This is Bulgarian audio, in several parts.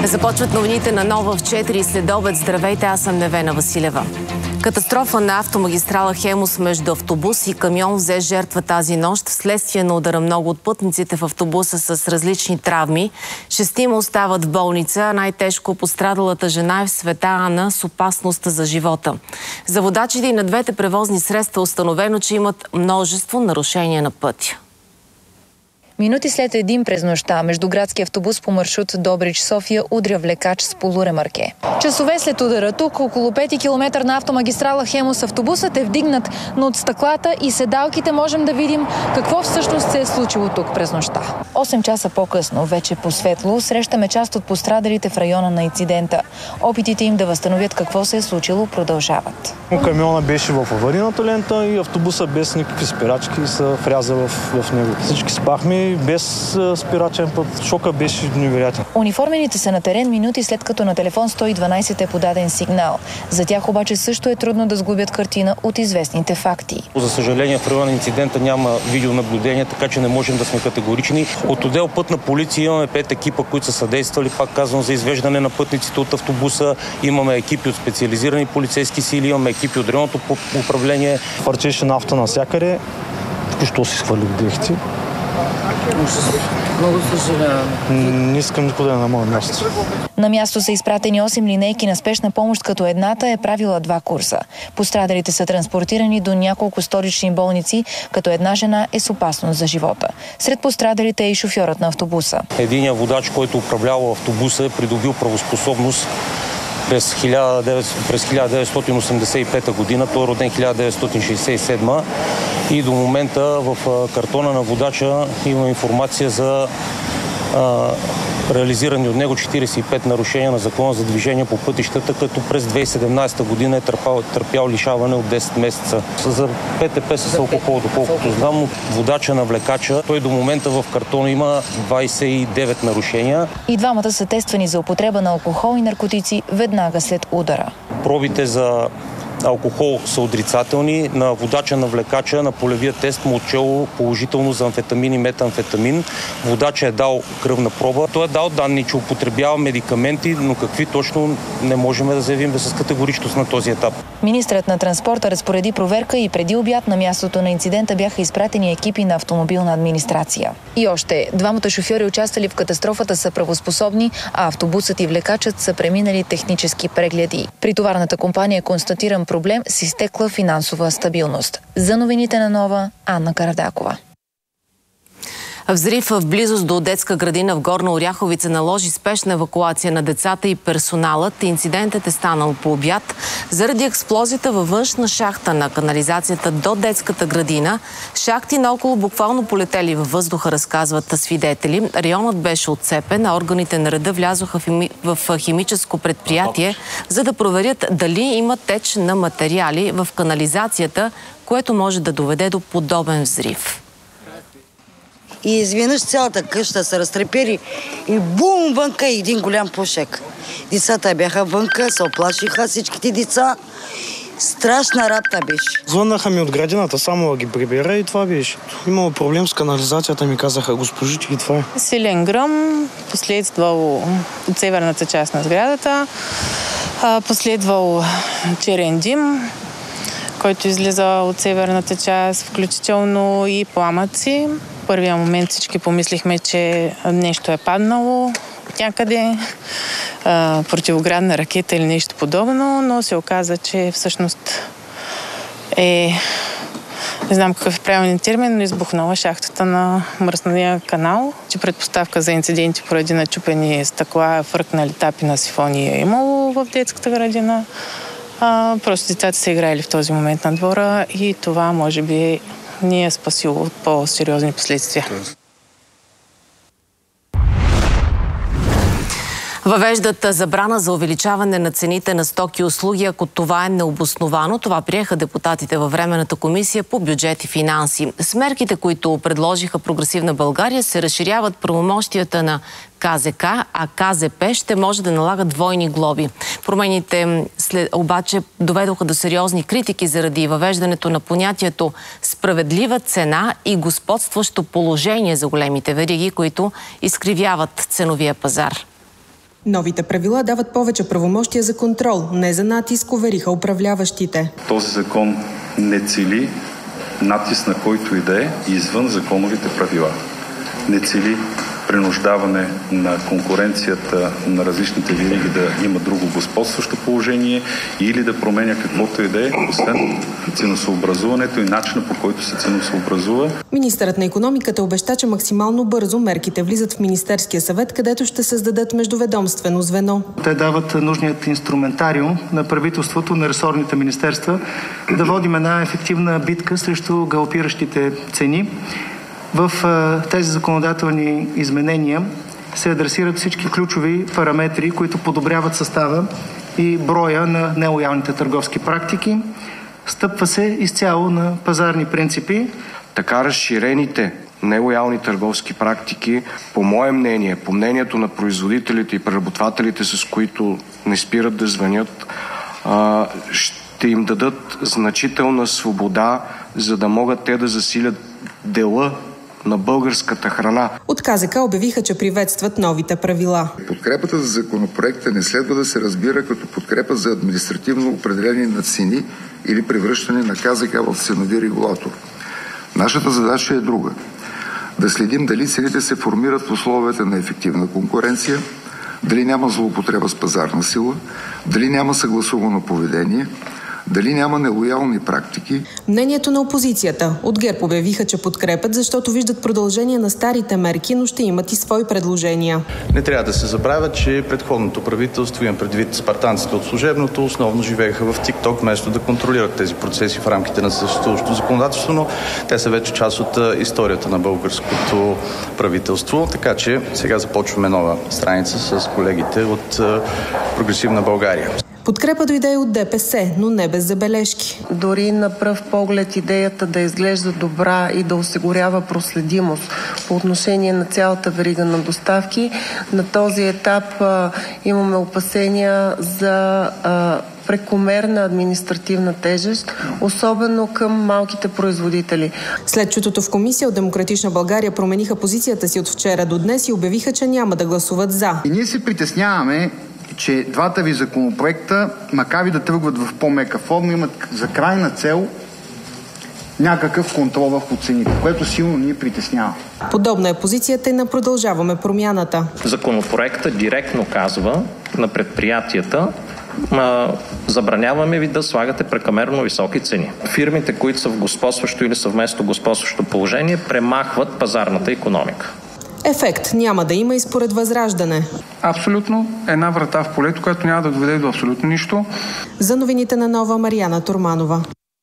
Започват новините на Нова в 4 следобед. Здравейте, аз съм Невена Василева. Катастрофа на автомагистрала Хемус между автобус и камион взе жертва тази нощ. Вследствие на удара много от пътниците в автобуса с различни травми. 6 остават в болница. Най-тежко пострадалата жена е в Света Ана с опасност за живота. За водачите и на двете превозни средства установено, че имат множество нарушения на пътя. Минути след 1 през нощта, междуградски автобус по маршрут Добрич-София удря влекач с полуремарке. Часове след удара тук, около 5 км на автомагистрала Хемус, автобусът е вдигнат, но от стъклата и седалките можем да видим какво всъщност се е случило тук през нощта. 8 часа по-късно, вече по-светло, срещаме част от пострадалите в района на инцидента. Опитите им да възстановят какво се е случило продължават. Камиона беше в аварийната лента и автобуса без никакви спирачки се вряза в него. Всички спахме без спирачен път. Шока беше невероятен. Униформените са на терен минути след като на телефон 112 е подаден сигнал. За тях обаче също е трудно да сглобят картина от известните факти. За съжаление в района на инцидента няма видеонаблюдение, така че не можем да сме категорични. От отдел Пътна полиция имаме 5 екипа, които са съдействали, пак казвам, за извеждане на пътниците от автобуса. Имаме екипи от специализирани полицейски сили, имаме екипи от районното управление. Фърчеше нафта навсякъде. Току-що си свалих дрехите. Много съжалявам. Не искам никога да е на моя място. На място са изпратени 8 линейки на спешна помощ, като едната е правила 2 курса. Пострадалите са транспортирани до няколко столични болници, като една жена е с опасност за живота. Сред пострадалите е и шофьорът на автобуса. Единият водач, който управлява автобуса, е придобил правоспособност през 1985 година. Той е роден 1967 и до момента в картона на водача има информация за реализирани от него 45 нарушения на закона за движение по пътищата, като през 2017 година е търпял лишаване от 10 месеца. За ПТП с алкохол, доколкото знам, от водача на влекача, той до момента в картона има 29 нарушения. И двамата са тествани за употреба на алкохол и наркотици веднага след удара. Пробите за алкохол са отрицателни. На водача на влекача на полевия тест му отчело положително за амфетамин и метамфетамин. Водача е дал кръвна проба. Той е дал данни, че употребява медикаменти, но какви точно не можем да заявим с категоричност на този етап. Министърът на транспорта разпореди проверка и преди обяд на мястото на инцидента бяха изпратени екипи на автомобилна администрация. И още, двамата шофьори, участвали в катастрофата, са правоспособни, а автобусът и влекачът са преминали технически прегледи. При товарната компания е констатиран проблем с изтекла финансова стабилност. За новините на Нова, Анна Карадакова. Взрив в близост до детска градина в Горна Оряховица наложи спешна евакуация на децата и персоналът. Инцидентът е станал по обяд заради експлозията във външна шахта на канализацията до детската градина. Шахти наоколо буквално полетели във въздуха, разказват свидетели. Районът беше отцепен, а органите на реда влязоха в химическо предприятие, за да проверят дали има теч на материали в канализацията, което може да доведе до подобен взрив. И изведнъж цялата къща се разтрепери и бум, вънка и един голям пушек. Децата бяха вънка, се оплашиха всичките деца. Страшна работа беше. Звъннаха ми от градината, само да ги прибера и това беше. Имало проблем с канализацията, ми казаха госпожите и това е. Силен гръм, последвал от северната част на сградата, последвал черен дим, който излиза от северната част, включително и пламъци. В първия момент всички помислихме, че нещо е паднало от някъде, противоградна ракета или нещо подобно, но се оказа, че всъщност не знам какъв е правилният термин, но избухнала шахтата на мръсния канал, че предпоставка за инциденти поради начупени стъкла, фръкнали тапи на сифони е имало в детската градина. Просто децата са играли в този момент на двора и това може би ни е спасило от по-сериозни последствия. Въвеждат забрана за увеличаване на цените на стоки и услуги, ако това е необосновано. Това приеха депутатите във Временната комисия по бюджет и финанси. С мерките, които предложиха Прогресивна България, се разширяват правомощията на КЗК, а КЗП ще може да налага двойни глоби. Промените обаче доведоха до сериозни критики заради въвеждането на понятието справедлива цена и господстващо положение за големите вериги, които изкривяват ценовия пазар. Новите правила дават повече правомощия за контрол, не за натиск, увериха управляващите. Този закон не цели натиск на който и да е извън законовите правила. Не цели принуждаване на конкуренцията на различните вериги да има друго господстващо положение или да променя каквото и да е, освен ценообразуването и начина, по който се ценообразува. Министърът на икономиката обеща, че максимално бързо мерките влизат в Министерския съвет, където ще създадат междуведомствено звено. Те дават нужният инструментариум на правителството, на ресорните министерства да водим една ефективна битка срещу галопиращите цени. В тези законодателни изменения се адресират всички ключови параметри, които подобряват състава и броя на нелоялните търговски практики. Стъпва се изцяло на пазарни принципи. Така разширените нелоялни търговски практики, по мое мнение, по мнението на производителите и преработвателите, с които не спират да звънят, ще им дадат значителна свобода, за да могат те да засилят дела на българската храна. От КЗК обявиха, че приветстват новите правила. Подкрепата за законопроекта не следва да се разбира като подкрепа за административно определение на цени или превръщане на КЗК в ценови регулатор. Нашата задача е друга. Да следим дали цените се формират в условията на ефективна конкуренция, дали няма злоупотреба с пазарна сила, дали няма съгласувано поведение, дали няма нелоялни практики. Мнението на опозицията. От ГЕРБ обявиха, че подкрепят, защото виждат продължение на старите мерки, но ще имат и свои предложения. Не трябва да се забравя, че предходното правителство, имам предвид спартанците от служебното, основно живееха в TikTok, вместо да контролират тези процеси в рамките на съществуващото законодателство, но те са вече част от историята на българското правителство, така че сега започваме нова страница с колегите от Прогресивна България. Подкрепа дойде и от ДПС, но не без забележки. Дори на пръв поглед идеята да изглежда добра и да осигурява проследимост по отношение на цялата верига на доставки, на този етап имаме опасения за прекомерна административна тежест, особено към малките производители. След чутото в комисия от Демократична България промениха позицията си от вчера до днес и обявиха, че няма да гласуват за. И ние се притесняваме, че двата ви законопроекта, макар и да тръгват в по-мека форма, имат за крайна цел някакъв контрол върху цените, което силно ни притеснява. Подобна е позицията и на Продължаваме промяната. Законопроектът директно казва на предприятията: забраняваме ви да слагате прекомерно високи цени. Фирмите, които са в господстващо или съвместно господстващо положение, премахват пазарната икономика. Ефект няма да има и според Възраждане. Абсолютно една врата в полето, която няма да доведе до абсолютно нищо. За новините на Нова, Мариана Турманова.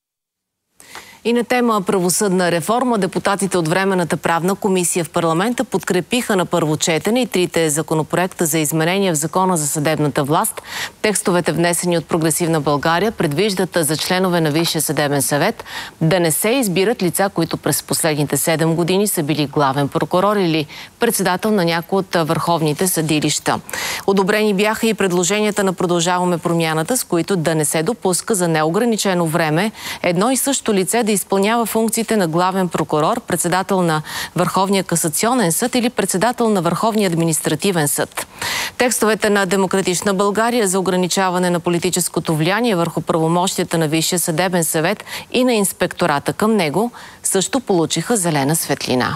И на тема правосъдна реформа, депутатите от Временната правна комисия в парламента подкрепиха на първо четене и трите законопроекта за изменения в Закона за съдебната власт. Текстовете, внесени от Прогресивна България, предвиждат за членове на Висшия съдебен съвет да не се избират лица, които през последните 7 години са били главен прокурор или председател на някои от върховните съдилища. Одобрени бяха и предложенията на Продължаваме промяната, с които да не се допуска за неограничено време едно и също лице да изпълнява функциите на главен прокурор, председател на Върховния касационен съд или председател на Върховния административен съд. Текстовете на Демократична България за ограничаване на политическото влияние върху правомощията на Висшия съдебен съвет и на инспектората към него също получиха зелена светлина.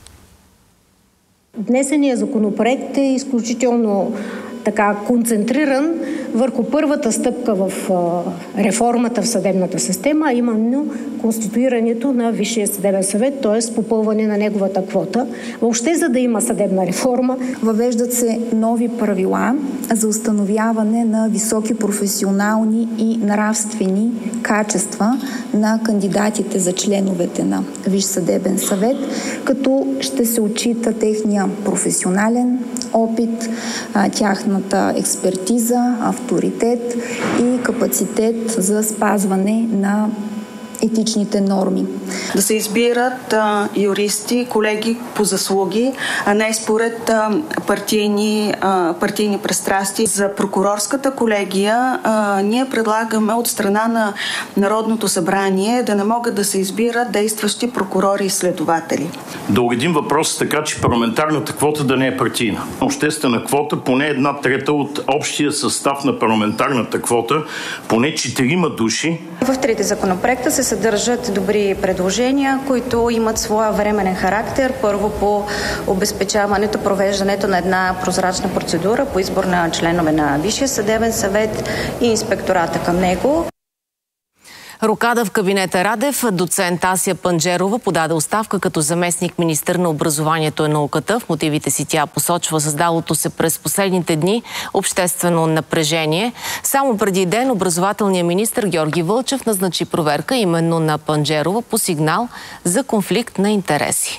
Внесеният законопроект е изключително концентриран върху първата стъпка в реформата в съдебната система, а именно конституирането на Висшия съдебен съвет, т.е. попълване на неговата квота. Въобще, за да има съдебна реформа, въвеждат се нови правила за установяване на високи професионални и нравствени качества на кандидатите за членовете на Висш съдебен съвет, като ще се отчита техния професионален опит, тяхната експертиза, авторитет и капацитет за спазване на етичните норми. Да се избират юристи, колеги по заслуги, а не според партийни пристрастия. За прокурорската колегия ние предлагаме от страна на Народното събрание да не могат да се избират действащи прокурори и следователи. Да уредим въпроса така, че парламентарната квота да не е партийна. Обществена квота, поне 1/3 от общия състав на парламентарната квота, поне 4 души. В трите законопроекта се съдържат добри предложения, които имат своя временен характер. Първо по обезпечаването, провеждането на една прозрачна процедура по избор на членове на Висшия съдебен съвет и инспектората към него. Рокада в кабинета Радев. Доцент Ася Панджерова подаде оставка като заместник-министър на образованието и науката. В мотивите си тя посочва създалото се през последните дни обществено напрежение. Само преди ден образователният министър Георги Вълчев назначи проверка именно на Панджерова по сигнал за конфликт на интереси.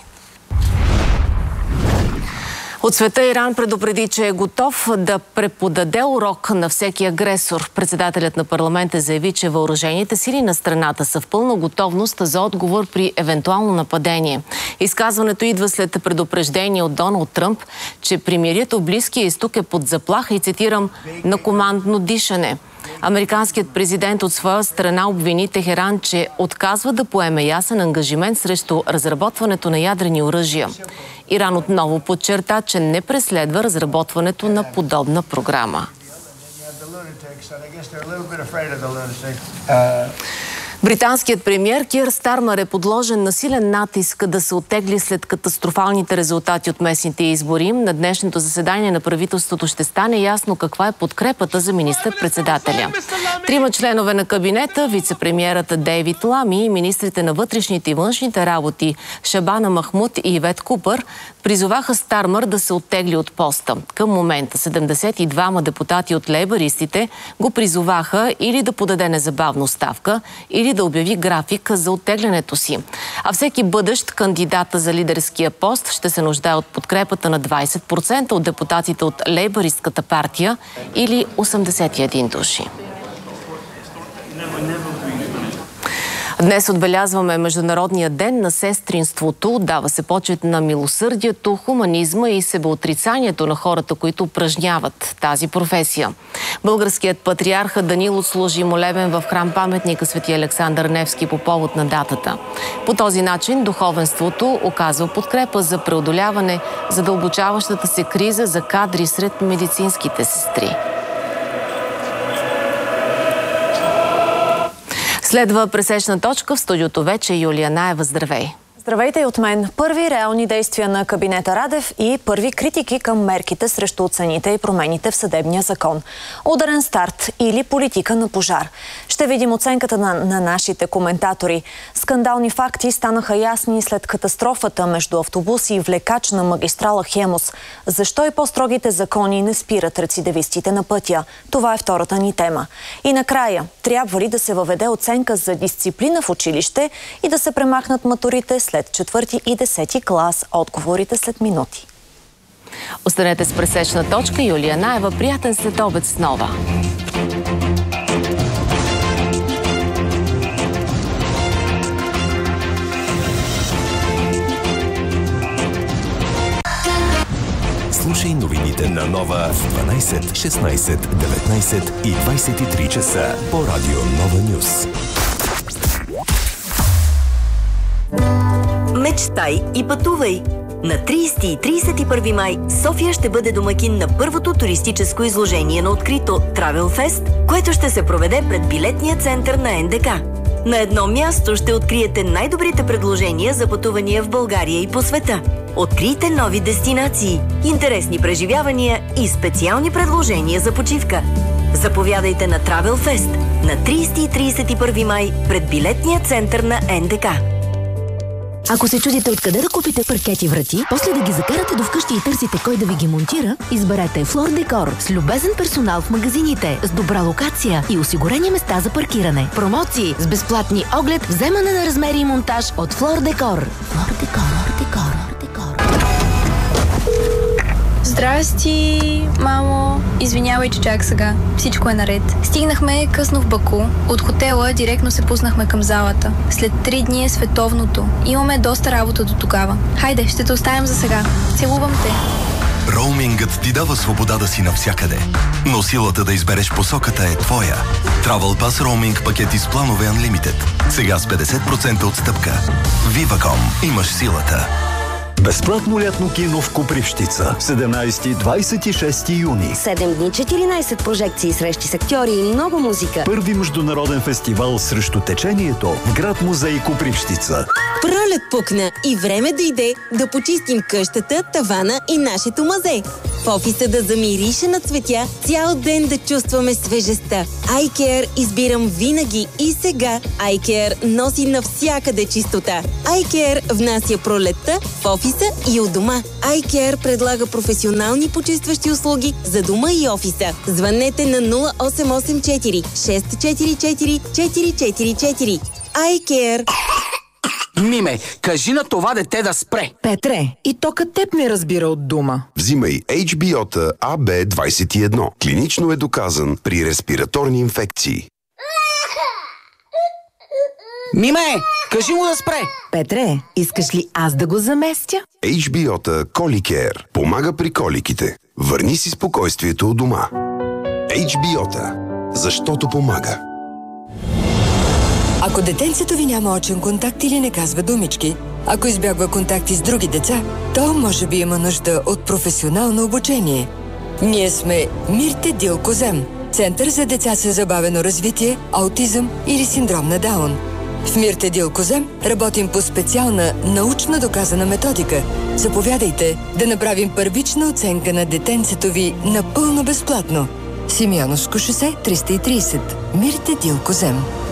От света Иран предупреди, че е готов да преподаде урок на всеки агресор. Председателят на парламента заяви, че въоръжените сили на страната са в пълна готовност за отговор при евентуално нападение. Изказването идва след предупреждение от Доналд Тръмп, че примирието в Близкия изток е под заплаха и, цитирам, на командно дишане. Американският президент от своя страна обвини Техеран, че отказва да поеме ясен ангажимент срещу разработването на ядрени оръжия. Иран отново подчерта, че не преследва разработването на подобна програма. Британският премиер Кир Стармър е подложен на силен натиск да се оттегли след катастрофалните резултати от местните избори. На днешното заседание на правителството ще стане ясно каква е подкрепата за министър-председателя. 3 членове на кабинета, вице-премиерът Дейвид Лами и министрите на вътрешните и външните работи Шабана Махмуд и Ивет Купър призоваха Стармър да се оттегли от поста. Към момента 72 депутати от лейбъристите го призоваха или да подаде незабавно оставка, или да обяви график за оттеглянето си. А всеки бъдещ кандидат за лидерския пост ще се нуждае от подкрепата на 20% от депутатите от лейбъристката партия или 81 души. Днес отбелязваме Международния ден на сестринството. Дава се почет на милосърдието, хуманизма и себеотрицанието на хората, които упражняват тази професия. Българският патриарх Данил отслужи молебен в храм-паметника Свети Александър Невски по повод на датата. По този начин духовенството оказва подкрепа за преодоляване задълбочаващата се криза за кадри сред медицинските сестри. Следва пресечна точка. В студиото вече Юлия Наева. Здравей! Здравейте и от мен. Първи реални действия на кабинета Радев и първи критики към мерките срещу цените и промените в съдебния закон. Ударен старт или политика на пожар. Ще видим оценката на нашите коментатори. Скандални факти станаха ясни след катастрофата между автобус и влекач на магистрала Хемус. Защо и по-строгите закони не спират рецидивистите на пътя? Това е втората ни тема. И накрая, трябва ли да се въведе оценка за дисциплина в училище и да се премахнат матурите след 4 и 10 клас? Отговорите след минути. Останете с пресечна точка. Юлия Наева. Приятен следобед с нова. Слушай новините на Нова в 12, 16, 19 и 23 часа по Радио Нова Нюс. Мечтай и пътувай! На 30 и 31 май София ще бъде домакин на първото туристическо изложение на открито Travel Fest, което ще се проведе пред билетния център на НДК. На едно място ще откриете най-добрите предложения за пътувания в България и по света. Открийте нови дестинации, интересни преживявания и специални предложения за почивка. Заповядайте на Travel Fest на 30 и 31 май пред билетния център на НДК. Ако се чудите откъде да купите паркети врати, после да ги закарате до вкъщи и търсите кой да ви ги монтира, изберете Флор Декор с любезен персонал в магазините, с добра локация и осигурени места за паркиране. Промоции с безплатни оглед, вземане на размери и монтаж от Флор Декор. Флор Декор. Здрасти, мамо. Извинявай, че чак сега. Всичко е наред. Стигнахме късно в Баку. От хотела директно се пуснахме към залата. След 3 дни е световното. Имаме доста работа до тогава. Хайде, ще те оставим за сега. Целувам те. Роумингът ти дава свобода да си навсякъде, но силата да избереш посоката е твоя. Travel Pass Roaming пакети с планове Unlimited. Сега с 50% отстъпка. Viva.com. Имаш силата. Безплатно лятно кино в Копривщица. 17-26 юни. 7 дни, 14 прожекции, срещи с актьори и много музика. Първи международен фестивал срещу течението в град музей Копривщица. Пролет пукна и време дойде да почистим къщата, тавана и нашето мазе. В офиса да замирише на цветя, цял ден да чувстваме свежестта. iCare избирам винаги и сега. iCare носи навсякъде чистота. iCare внася пролетта в офиса и у дома. iCare предлага професионални почистващи услуги за дома и офиса. Звънете на 0884 644 444. iCare. Миме, кажи на това дете да спре. Петре, и тока теб не разбира от дума. Взимай HBO-та AB21. Клинично е доказан при респираторни инфекции. Миме, кажи му да спре. Петре, искаш ли аз да го заместя? HBO-та Коликер помага при коликите. Върни си спокойствието у дома. HBO-та. Защото помага. Ако детенцето ви няма очен контакт или не казва думички, ако избягва контакти с други деца, то може би има нужда от професионално обучение. Ние сме Мирте Дилкозем, Център за деца с забавено развитие, аутизъм или синдром на Даун. В Мирте Дилкозем работим по специална, научно доказана методика. Заповядайте да направим първична оценка на детенцето ви напълно безплатно. Симеоновско шосе 330. Мирте Дилкозем.